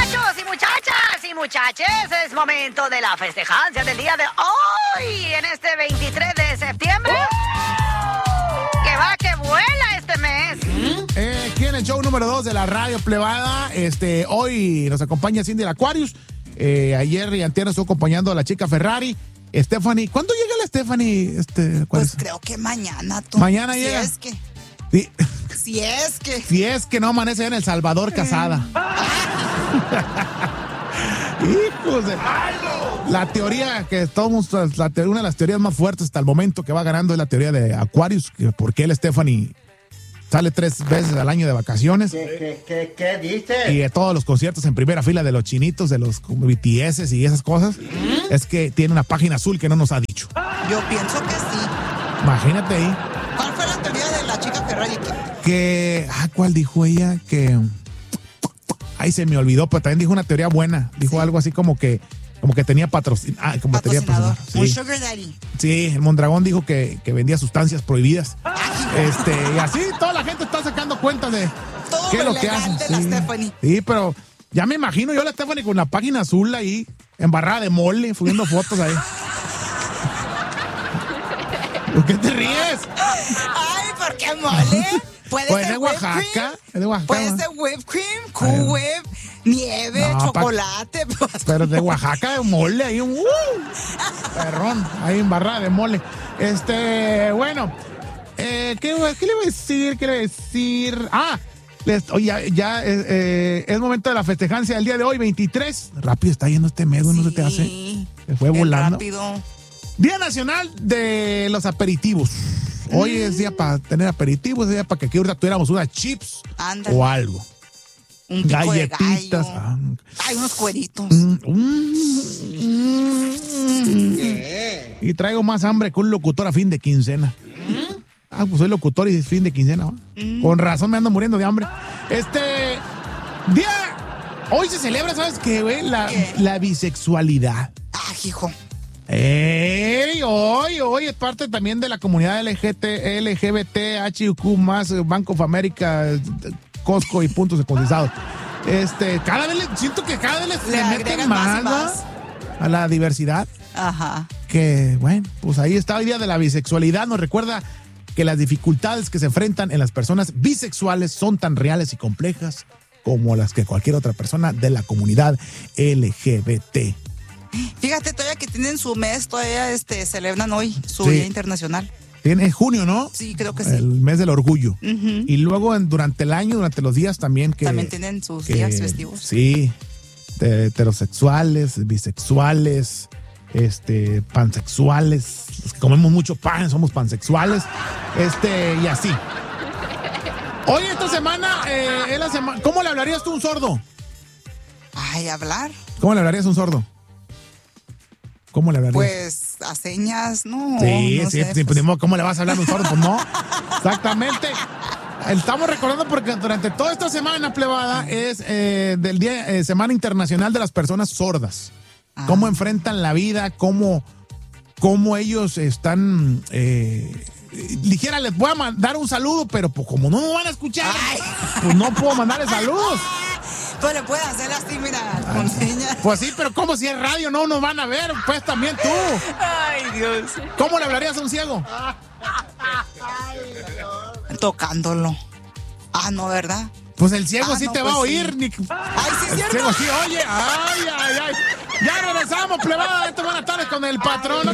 Muchachos y muchachas y muchaches, es momento de la festejancia del día de hoy, en este 23 de septiembre. Que va, que vuela este mes. Aquí en el show número 2 de la radio plebada, hoy nos acompaña Cindy el Aquarius. Ayer y antier nos estuvo acompañando a la chica Ferrari. Stephanie, ¿cuándo llega la Stephanie? Pues creo que mañana. Mañana llega. Si es que. Sí. Si es que no amanece en El Salvador casada. Hijos de... La teoría que todos, una de las teorías más fuertes hasta el momento que va ganando es la teoría de Aquarius, que porque él, Stephanie, sale 3 veces al año de vacaciones. ¿Qué dice? Y de todos los conciertos en primera fila de los chinitos, de los BTS y esas cosas, es que tiene una página azul que no nos ha dicho. Yo pienso que sí. Imagínate ahí. ¿Cuál fue la teoría de la chica Ferrari? ¿Cuál dijo ella? Ay, se me olvidó, pero también dijo una teoría buena. Dijo algo así como que tenía patrocinador. Patrocinador. Sí. Un sugar daddy. Sí, el Mondragón dijo que vendía sustancias prohibidas. Y así toda la gente está sacando cuentas de todo qué es lo que legal hace. de la Stephanie. Sí, pero ya me imagino yo a la Stephanie con la página azul ahí, embarrada de mole, subiendo fotos ahí. ¿Por qué te ríes? Ay, ¿por qué mole? Puede Pues ser de Oaxaca. Es de Oaxaca. Puede ser whipped cream, Cool Whip, nieve, No, chocolate. Pero de Oaxaca, de mole, ahí un perrón, ahí embarrada de mole. Bueno, ¿qué le iba a decir? Oye, ya es momento de la festejancia del día de hoy, 23. Rápido está yendo este mes, ¿no se te hace? Se fue volando. Rápido. Día Nacional de los Aperitivos. Hoy es día para tener aperitivos, es día para que aquí ahorita tuviéramos unas chips. Ándale. O algo. Un pico galletitas. de gallo. Hay unos cueritos. Y traigo más hambre que un locutor a fin de quincena. Pues soy locutor y es fin de quincena, ¿va? Con razón me ando muriendo de hambre. Hoy se celebra, ¿sabes qué, güey? La bisexualidad. Hijo. Hoy es parte también de la comunidad LGBT, HUQ+, Bank of America, Costco y puntos secundarizados. Siento que cada vez le meten más a la diversidad. Ajá. Que, bueno, pues ahí está el día de la bisexualidad. Nos recuerda que las dificultades que se enfrentan en las personas bisexuales son tan reales y complejas como las que cualquier otra persona de la comunidad LGBT. Fíjate, todavía que tienen su mes, todavía celebran hoy su Día Internacional. Tiene junio, ¿no? Sí, creo que sí. El mes del orgullo. Y luego durante el año, durante los días también también tienen sus días festivos. Sí, heterosexuales, bisexuales, pansexuales. Los que comemos mucho pan, somos pansexuales. Y así. Hoy esta semana es la semana. ¿Cómo le hablarías tú a un sordo? Ay, hablar. ¿Cómo le hablarías a un sordo? ¿Cómo le hablarías? Pues a señas, no. Sí, no sí, sé, sí, pues. ¿Cómo le vas a hablar a un sordo? Pues no. Exactamente. Estamos recordando porque durante toda esta semana, plebada, es del día Semana Internacional de las Personas Sordas. Cómo enfrentan la vida, cómo ellos están... Ligera, les voy a mandar un saludo, pero pues como no me van a escuchar, pues no puedo mandarles saludos. Pues le puedes hacer así, mira, con señas. Pues sí, pero como si es radio, no nos van a ver, pues también tú. Ay, Dios. ¿Cómo le hablarías a un ciego? Tocándolo. No, ¿verdad? Pues el ciego sí no, te pues va a sí. oír. Ay, sí, El cierto. ciego sí oye. Ay. Ya regresamos, plebada. Esto buenas tardes con el patrón.